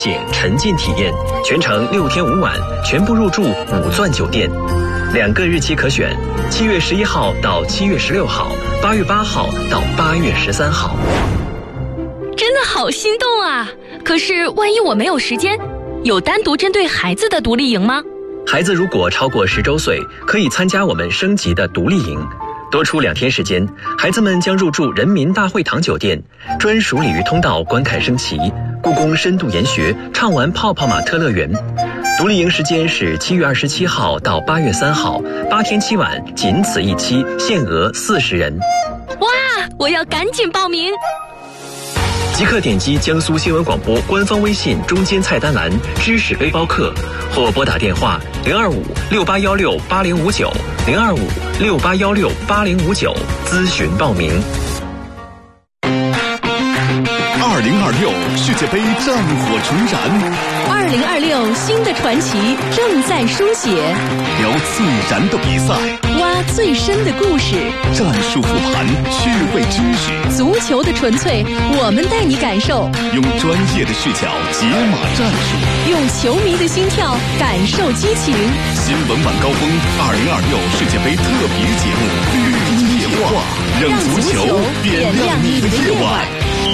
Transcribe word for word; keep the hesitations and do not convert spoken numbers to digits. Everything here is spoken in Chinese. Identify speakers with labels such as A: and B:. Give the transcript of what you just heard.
A: 景沉浸体验，全程六天五晚，全部入住五钻酒店，两个日期可选：七月十一号到七月十六号，八月八号到八月十三号。
B: 真的好心动啊！可是万一我没有时间，有单独针对孩子的独立营吗？
A: 孩子如果超过十周岁，可以参加我们升级的独立营。多出两天时间，孩子们将入住人民大会堂酒店，专属鲤鱼通道观看升旗，故宫深度研学，畅玩泡泡玛特乐园。独立营时间是七月二十七号到八月三号，八天七晚，仅此一期，限额四十人。
B: 哇，我要赶紧报名！
A: 即刻点击江苏新闻广播官方微信中间菜单栏知识背包客，或拨打电话零二五六八幺六八零五九零二五六八幺六八零五九咨询报名。
C: 二零二六世界杯战火重燃，
B: 二零二六新的传奇正在书写，
C: 聊最燃的比赛，
B: 挖最深的故事，
C: 战术复盘，趣味知识，
B: 足球的纯粹，我们带你感受，
C: 用专业的视角解码战术，
B: 用球迷的心跳感受激情。
C: 新闻晚高峰二零二六世界杯特别节目，绿茵夜话，让足球点亮你的夜晚。